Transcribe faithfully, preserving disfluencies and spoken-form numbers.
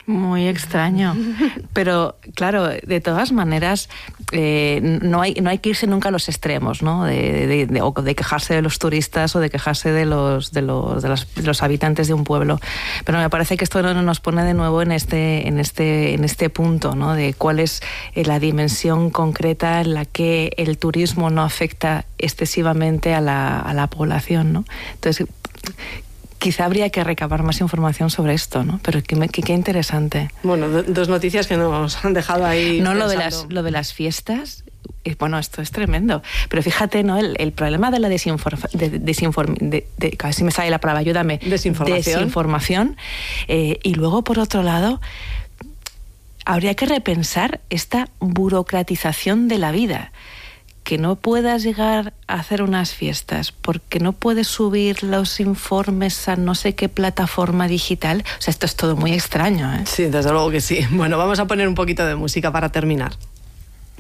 Muy extraño. Pero, claro, de todas maneras, eh, no hay, no hay que irse nunca a los extremos, ¿no? De, de, de, o de quejarse de los turistas o de quejarse de los, de los, de los, de los habitantes de un pueblo. Pero me parece que esto nos pone de nuevo en este, en este, en este punto, ¿no? De cuál es la dimensión concreta en la que el turismo no afecta excesivamente a la, a la población, ¿no? Entonces, quizá habría que recabar más información sobre esto, ¿no? Pero qué, qué, qué interesante. Bueno, do, dos noticias que nos han dejado ahí No, pensando. lo de las, lo de las fiestas, eh, bueno, esto es tremendo. Pero fíjate, ¿no? El, el problema de la desinformación, de, desinform, de, de, casi me sale la palabra, ayúdame. Desinformación. Desinformación. Eh, y luego, por otro lado, habría que repensar esta burocratización de la vida. Que no puedas llegar a hacer unas fiestas porque no puedes subir los informes a no sé qué plataforma digital. O sea, esto es todo muy extraño, ¿eh? Sí, desde luego que sí. Bueno, vamos a poner un poquito de música para terminar.